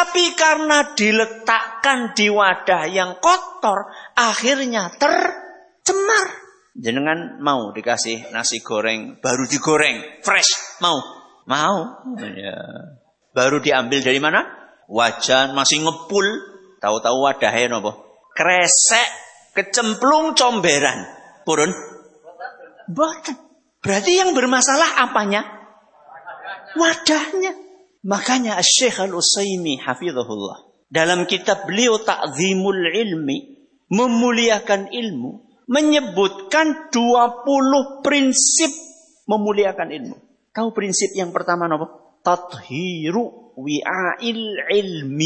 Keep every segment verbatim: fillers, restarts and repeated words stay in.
Tapi karena diletakkan di wadah yang kotor, akhirnya tercemar. Jenengan mau dikasih nasi goreng, baru digoreng, fresh, mau? Mau. Ya. Baru diambil dari mana? Wajan masih ngepul. Tahu-tahu wadahnya apa? Kresek, kecemplung comberan. Purun? Boten. Berarti yang bermasalah apanya? Wadahnya. Makanya Syekh Al-Utsaimin hafizahullah dalam kitab beliau Ta'zimul Ilmi, memuliakan ilmu, menyebutkan dua puluh prinsip memuliakan ilmu. Tahu prinsip yang pertama apa? Tathiru wi'ail ilmi,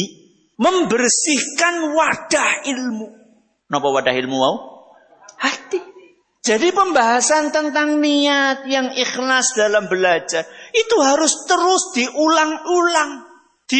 membersihkan wadah ilmu. Napa wadah ilmu wau? Hati. Jadi pembahasan tentang niat yang ikhlas dalam belajar itu harus terus diulang-ulang,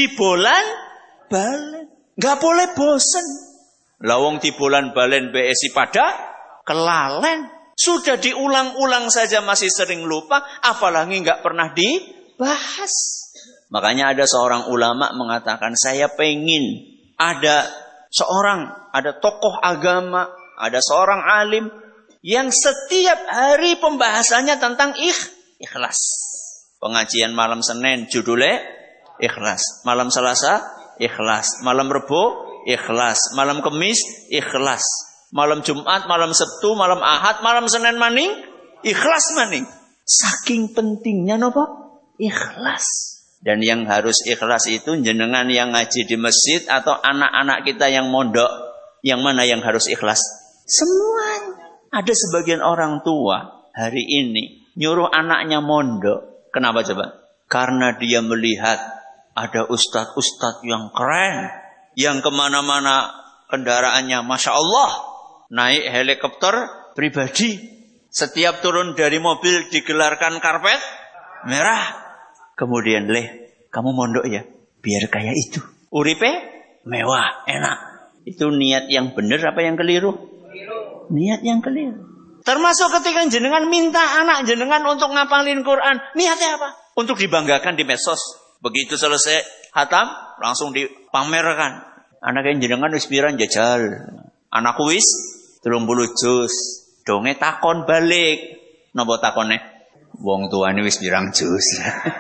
dibolan-balen. Gak boleh bosen. Lawong dibolan-balen B S I pada kelalen. Sudah diulang-ulang saja masih sering lupa, apalagi gak pernah dibahas. Makanya ada seorang ulama mengatakan, saya pengen ada seorang, ada tokoh agama, ada seorang alim yang setiap hari pembahasannya tentang ikh, ikhlas. Pengajian malam Senin judulnya ikhlas. Malam Selasa ikhlas. Malam Rebo ikhlas. Malam Kamis ikhlas. Malam Jumat, malam Sabtu, malam Ahad, malam Senin maning ikhlas maning. Saking pentingnya napa? Ikhlas. Dan yang harus ikhlas itu jenengan yang ngaji di masjid atau anak-anak kita yang mondok, yang mana yang harus ikhlas? Semuanya. Ada sebagian orang tua hari ini nyuruh anaknya mondok. Kenapa coba? Karena dia melihat ada ustadz-ustadz yang keren, yang kemana-mana kendaraannya Masya Allah, naik helikopter pribadi. Setiap turun dari mobil digelarkan karpet merah. Kemudian, leh, kamu mondok ya? Biar kayak itu. Uripe mewah, enak. Itu niat yang benar apa yang keliru? Niat yang keliru. Termasuk ketika jenengan minta anak jenengan untuk ngapalin Quran. Niatnya apa? Untuk dibanggakan di medsos. Begitu selesai hatam, langsung dipamerkan. Anak yang jenengan wis piran jajal. Anakku wis telung puluh juz. Donge takon balik. Napa takone? Wong tuane wis pirang juz.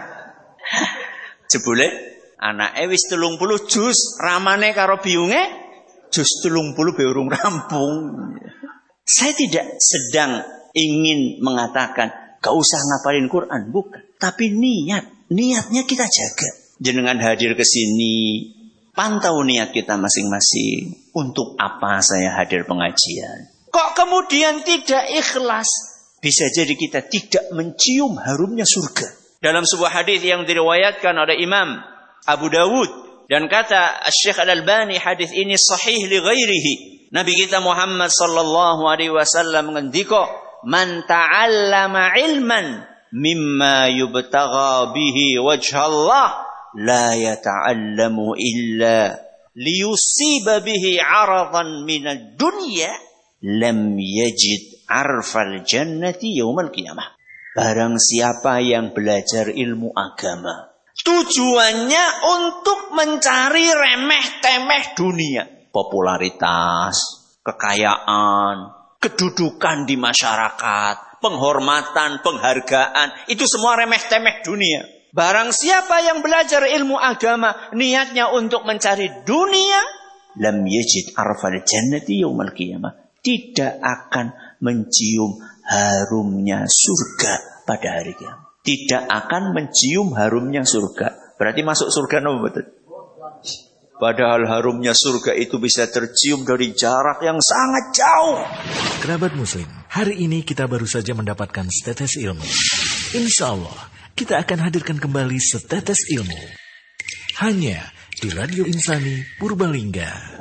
Jebule anake wis telung puluh juz, ramane karo biyunge juz telung puluh be urung rampung. Saya tidak sedang ingin mengatakan gak usah ngapalin Quran, bukan. Tapi niat, niatnya kita jaga. Jenengan hadir ke sini, pantau niat kita masing-masing. Untuk apa saya hadir pengajian? Kok kemudian tidak ikhlas? Bisa jadi kita tidak mencium harumnya surga. Dalam sebuah hadis yang diriwayatkan oleh Imam Abu Dawud dan kata Syekh Al-Albani, hadis ini sahih li ghairihi. Nabi kita Muhammad sallallahu alaihi wasallam ngendika, "Man ta'allama ilman mimma yubtagha bihi wajhallah la yata'allamu illa liyusiba bihi 'aradan minad dunya lam yajid 'arfal jannati yaumal qiyamah." Barang siapa yang belajar ilmu agama, tujuannya untuk mencari remeh-temeh dunia. Popularitas, kekayaan, kedudukan di masyarakat, penghormatan, penghargaan. Itu semua remeh-temeh dunia. Barang siapa yang belajar ilmu agama, niatnya untuk mencari dunia, lam yajid arfal jannati yaumal qiyamah. Tidak akan mencium harumnya surga pada hari kiamat. Tidak akan mencium harumnya surga. Berarti masuk surga no betul. Padahal harumnya surga itu bisa tercium dari jarak yang sangat jauh. Kerabat Muslim, hari ini kita baru saja mendapatkan setetes ilmu. Insya Allah, kita akan hadirkan kembali setetes ilmu. Hanya di Radio Insani Purbalingga.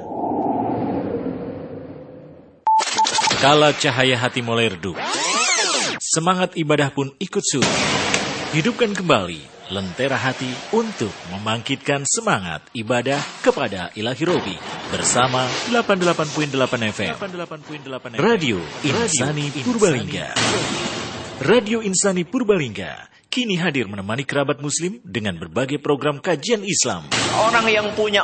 Kala cahaya hati mulai redup, semangat ibadah pun ikut surut. Hidupkan kembali lentera hati untuk membangkitkan semangat ibadah kepada Ilahi Robi bersama delapan puluh delapan koma delapan F M Radio Insani Purbalingga. Radio Insani Purbalingga kini hadir menemani kerabat muslim dengan berbagai program kajian Islam. Orang yang punya